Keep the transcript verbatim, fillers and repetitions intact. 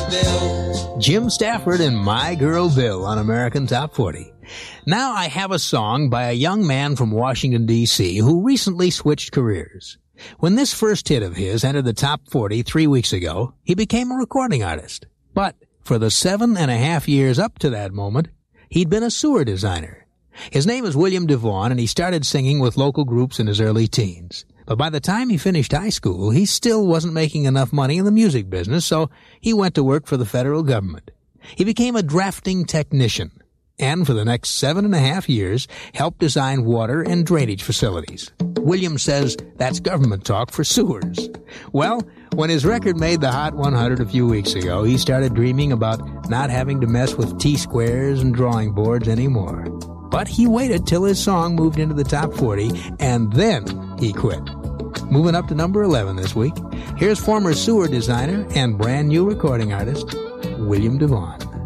Bill. Jim Stafford and My Girl Bill on American Top forty. Now I have a song by a young man from Washington, D C who recently switched careers. When this first hit of his entered the top forty three weeks ago, he became a recording artist. But for the seven and a half years up to that moment, he'd been a sewer designer. His name is William DeVaughn, and he started singing with local groups in his early teens. But by the time he finished high school, he still wasn't making enough money in the music business, so he went to work for the federal government. He became a drafting technician, and for the next seven and a half years, helped design water and drainage facilities. William says that's government talk for sewers. Well, when his record made the Hot one hundred a few weeks ago, he started dreaming about not having to mess with T-squares and drawing boards anymore. But he waited till his song moved into the top forty, and then he quit. Moving up to number eleven this week, here's former sewer designer and brand new recording artist, William DeVaughn.